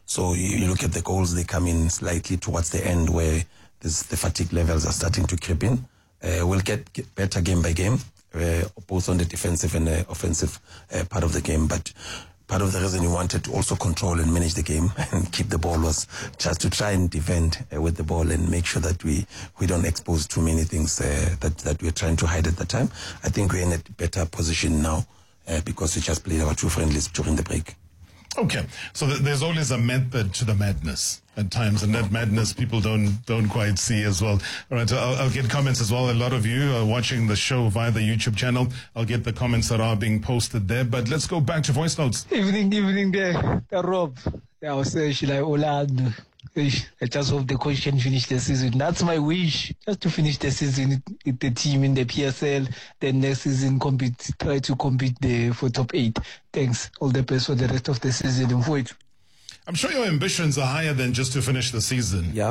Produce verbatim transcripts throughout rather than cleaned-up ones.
So you, you look at the goals, they come in slightly towards the end where this, the fatigue levels are starting to creep in. Uh, we'll get, get better game by game, uh, both on the defensive and the offensive uh, part of the game. But part of the reason we wanted to also control and manage the game and keep the ball was just to try and defend uh, with the ball and make sure that we, we don't expose too many things uh, that, that we're trying to hide at the time. I think we're in a better position now uh, because we just played our two friendlies during the break. Okay, so th- there's always a method to the madness at times, and that madness people don't don't quite see as well. All right, so I'll, I'll get comments as well. A lot of you are watching the show via the YouTube channel. I'll get the comments that are being posted there, but let's go back to voice notes. Evening, evening there, Rob. I was saying, should I Orlando? I just hope the coach can finish the season. That's my wish, just to finish the season with the team in the P S L. Then next season, compete, try to compete the, for top eight. Thanks. All the best for the rest of the season. I'm sure your ambitions are higher than just to finish the season. Yeah.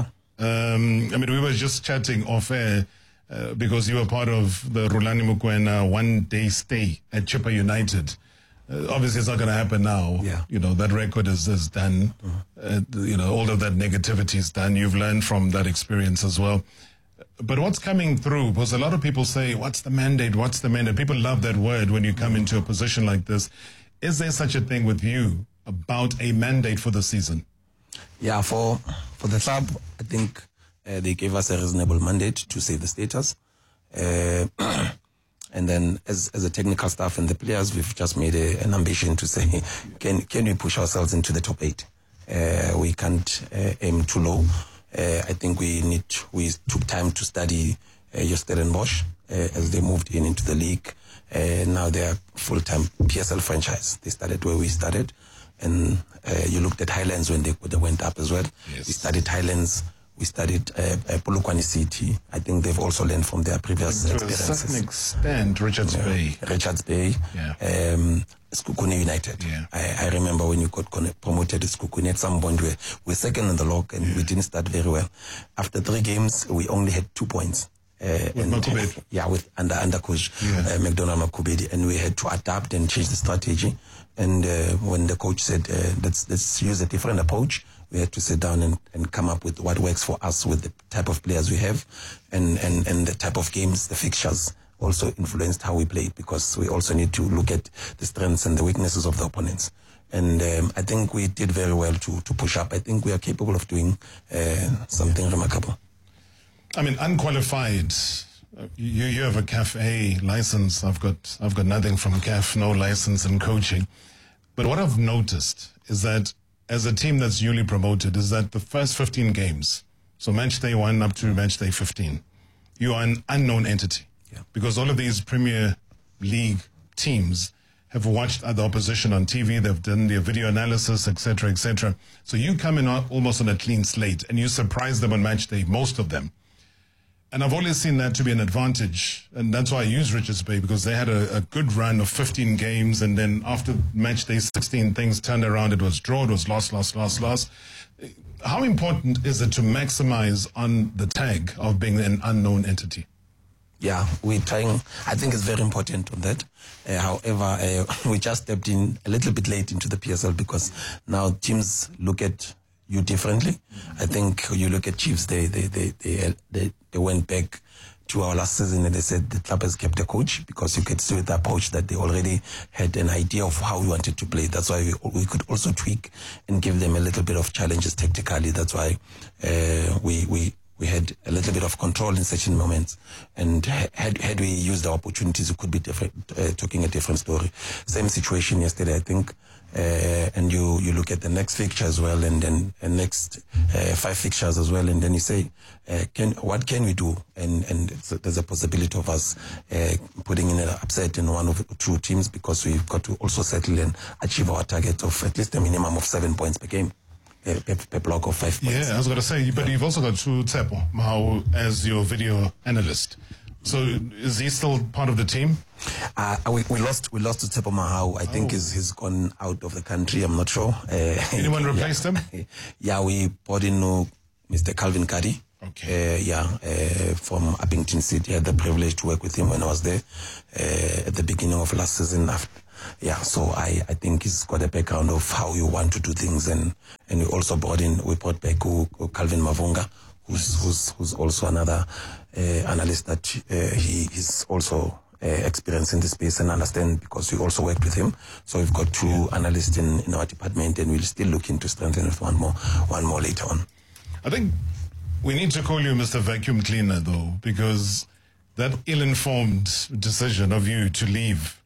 Um, I mean, we were just chatting off air uh, because you were part of the Rulani Mokwena one-day stay at Chippa United. Uh, obviously, it's not going to happen now. Yeah. You know, that record is, is done. Uh, you know, all of that negativity is done. You've learned from that experience as well. But what's coming through? Because a lot of people say, what's the mandate? What's the mandate? People love that word when you come into a position like this. Is there such a thing with you about a mandate for the season? Yeah, for for the club, I think uh, they gave us a reasonable mandate to save the status. Uh, And then as as a technical staff and the players, we've just made a, an ambition to say, can can we push ourselves into the top eight? Uh, we can't uh, aim too low. Uh, I think we need, we took time to study uh, Stellenbosch uh, as they moved in into the league. Uh, now they are full-time P S L franchise. They started where we started. And uh, you looked at Highlands when they, when they went up as well. Yes. We studied Highlands. We studied uh, uh, Polokwane City. I think they've also learned from their previous to experiences. To a certain extent, Richards yeah. Bay. Richards Bay. Yeah. Um, Sekhukhune United. Yeah. I, I remember when you got promoted to Sekhukhune, at some point we were second in the log and yeah. we didn't start very well. After three games, we only had two points. Uh, with and, Makubedi. Yeah, with under under coach yeah. uh, McDonald Makubedi, and we had to adapt and change the strategy. And uh, when the coach said, uh, let's let's use a different approach, we had to sit down and, and come up with what works for us with the type of players we have and, and, and the type of games, the fixtures also influenced how we play, because we also need to look at the strengths and the weaknesses of the opponents. And um, I think we did very well to, to push up. I think we are capable of doing uh, something remarkable. I mean, unqualified. You you have a C A F A license. I've got I've got nothing from C A F, no license in coaching. But what I've noticed is that as a team that's newly promoted, is that the first fifteen games, so match day one up to match day fifteen, you are an unknown entity. Yeah. Because all of these Premier League teams have watched the opposition on T V, they've done their video analysis, et cetera, et cetera. So you come in almost on a clean slate and you surprise them on match day, most of them. And I've always seen that to be an advantage. And that's why I use Richards Bay, because they had a, a good run of fifteen games. And then after match day sixteen, things turned around. It was draw, it was loss, loss, loss, loss. How important is it to maximize on the tag of being an unknown entity? Yeah, we're trying. I think it's very important on that. Uh, however, uh, we just stepped in a little bit late into the P S L because now teams look at you differently. I think you look at Chiefs, they they they they they, they went back to our last season and they said the club has kept a coach, because you could see with the approach that they already had an idea of how we wanted to play. That's why we, we could also tweak and give them a little bit of challenges tactically. That's why uh, we we we had a little bit of control in certain moments. And had had we used the opportunities, it could be different, uh, talking a different story. Same situation yesterday, I think. Uh, and you, you look at the next fixture as well, and then the next uh, five fixtures as well, and then you say, uh, can what can we do? And and it's, there's a possibility of us uh, putting in an upset in one of the two teams, because we've got to also settle and achieve our target of at least a minimum of seven points per game. Per, per, per block of five points. Yeah, I was going to say, but yeah. You've also got Tshepo Mahau as your video analyst. So is he still part of the team? Uh, we, we lost we lost to Tshepo Mahau. I think oh. he's, he's gone out of the country. I'm not sure. Uh, Anyone replaced yeah. him? Yeah, we brought in uh, Mister Calvin Kadi. Okay. Uh, yeah, uh, from Uppington City. I had the privilege to work with him when I was there uh, at the beginning of last season. After, yeah, so I, I think he's got a background of how you want to do things, and, and we also brought in, we brought back Calvin Mavunga, who's, who's, who's also another uh, analyst that uh, he is also uh, experienced in the space and understand, because we also worked with him. So we've got two yeah. analysts in, in our department, and we'll still look into strengthen with one more, one more later on. I think we need to call you Mister Vacuum Cleaner, though, because that ill-informed decision of you to leave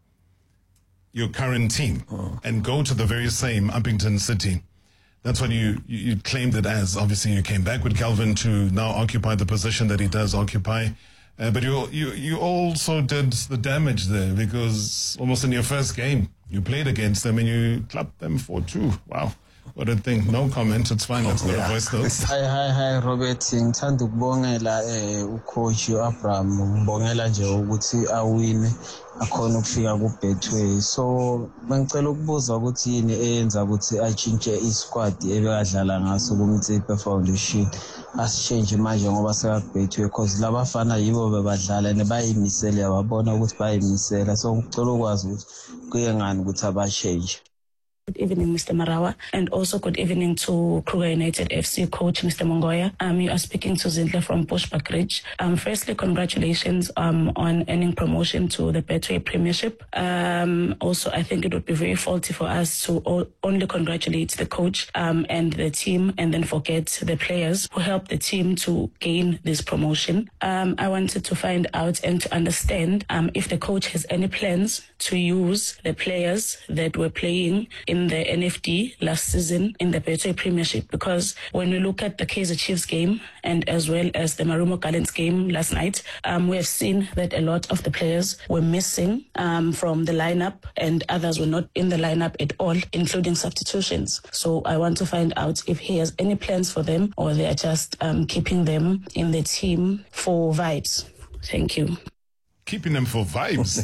your current team oh. and go to the very same Uppington City, that's what you, you, you claimed it as. Obviously, you came back with Calvin to now occupy the position that he does occupy. Uh, but you, you, you also did the damage there, because almost in your first game, you played against them and you clapped them four two. Wow. What a thing. No comment. It's fine. Let's go to voice notes. Hi, hi, hi, Robert. Ngithanda ukubongela eh ucoach uAbraham, ngibongela nje ukuthi awine akhona ukufika kuBetway. So bengicela ukubuza ukuthi yini eyenza ukuthi achintshe isquad ebekadlala ngaso kuMtsipe Foundation. Asichange manje ngoba sekaBetway, because labafana yibo bebadlala nebayimisela, yababona ukuthi bayimisela. So ngicela ukwazi ukuthi kuye ngani ukuthi abachange. Good evening, Mister Marawa, and also good evening to Kruger United F C coach, Mister Mongoya. Um, you are speaking to Zindler from Bushbuck Ridge. Um, firstly, congratulations um, on earning promotion to the Betway Premiership. Um, also, I think it would be very faulty for us to all, only congratulate the coach um, and the team, and then forget the players who helped the team to gain this promotion. Um, I wanted to find out and to understand um, if the coach has any plans to use the players that were playing in the N F D last season in the Betway Premiership, because when we look at the Kaizer Chiefs game and as well as the Marumo Gallants game last night, um, we have seen that a lot of the players were missing um, from the lineup, and others were not in the lineup at all, including substitutions. So I want to find out if he has any plans for them, or they are just um, keeping them in the team for vibes. Thank you. Keeping them for vibes.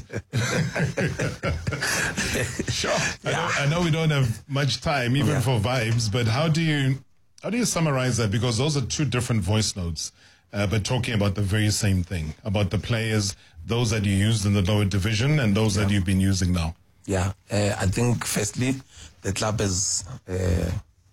Sure. Yeah. I, know, I know we don't have much time even yeah. for vibes, but how do you how do you summarize that? Because those are two different voice notes, uh, but talking about the very same thing, about the players, those that you used in the lower division and those yeah. that you've been using now. Yeah, uh, I think firstly, the club has uh,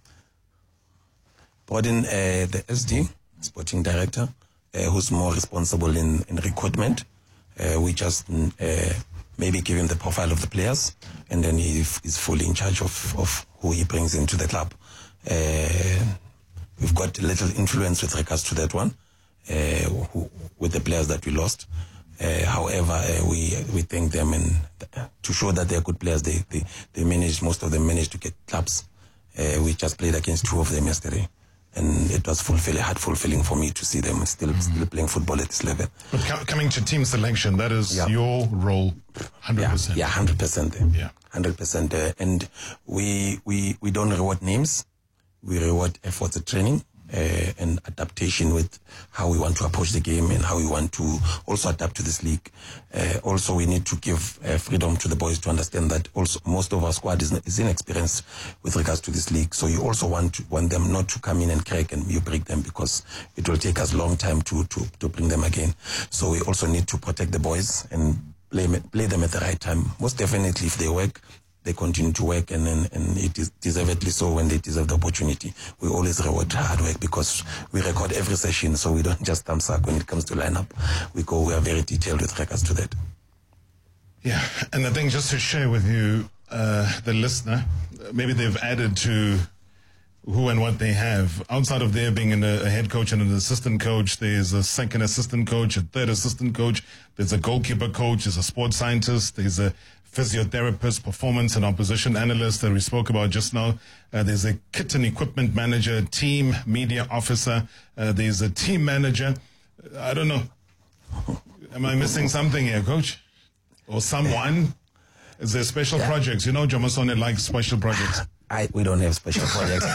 brought in uh, the S D, sporting director, uh, who's more responsible in, in recruitment. Uh, we just uh, maybe give him the profile of the players, and then he f- is fully in charge of, of who he brings into the club. Uh, we've got a little influence with regards to that one, uh, who, with the players that we lost. Uh, however, uh, we we thank them, and th- to show that they're good players, they, they, they managed, most of them managed to get clubs. Uh, we just played against two of them yesterday. And it was fulfilling, hard fulfilling for me to see them still mm-hmm. still playing football at this level. But com- coming to team selection, that is yeah. your role, one hundred percent. Yeah, yeah, one hundred percent. Yeah, one hundred percent. Uh, and we we we don't reward names, we reward efforts at training uh, and adaptation with how we want to approach the game and how we want to also adapt to this league. Uh, also, we need to give uh, freedom to the boys to understand that also most of our squad is, is inexperienced with regards to this league. So you also want to, want them not to come in and crack and you break them, because it will take us a long time to, to, to bring them again. So we also need to protect the boys and play, play them at the right time. Most definitely, if they work, they continue to work, and and, and it is deservedly so when they deserve the opportunity. We always reward hard work, because we record every session, so we don't just thumb suck when it comes to lineup. We go, we are very detailed with regards to that. Yeah, and I think just to share with you, uh, the listener, maybe they've added to who and what they have. Outside of there being a, a head coach and an assistant coach, there's a second assistant coach, a third assistant coach, there's a goalkeeper coach, there's a sports scientist, there's a physiotherapist, performance and opposition analyst that we spoke about just now. Uh, there's a kit and equipment manager, team media officer. Uh, there's a team manager. I don't know. Am I missing something here, coach? Or someone? Is there special yeah. projects? You know, Jomasone likes special projects. I, we don't have special projects.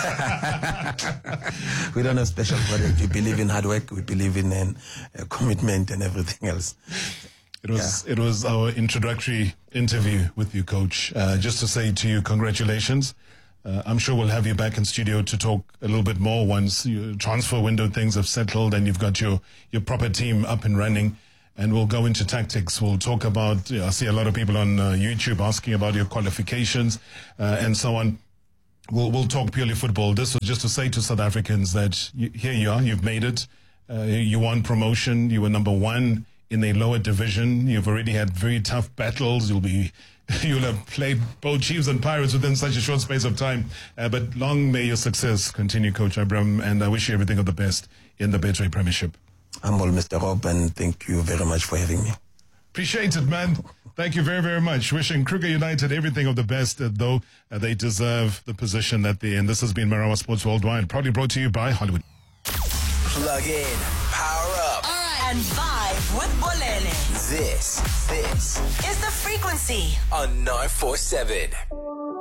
We don't have special projects. We believe in hard work. We believe in uh, commitment and everything else. It was yeah. it was our introductory interview with you, Coach. Uh, just to say to you, congratulations. Uh, I'm sure we'll have you back in studio to talk a little bit more once your transfer window things have settled and you've got your, your proper team up and running. and we'll go into tactics. We'll talk about, you know, I see a lot of people on uh, YouTube asking about your qualifications uh, and so on. We'll, we'll talk purely football. This was just to say to South Africans that you, here you are, you've made it. Uh, you won promotion. You were number one in a lower division. You've already had very tough battles. You'll be, you'll have played both Chiefs and Pirates within such a short space of time. Uh, but long may your success continue, Coach Abraham, and I wish you everything of the best in the Betway Premiership. Humble, Mister Rob, and thank you very much for having me. Appreciate it, man. Thank you very, very much. Wishing Kruger United everything of the best, uh, though uh, they deserve the position that they're in. This has been Marawa Sports Worldwide, proudly brought to you by Hollywood. Plug in, power up, and vibe with Bolele. This, this is The Frequency on nine four seven.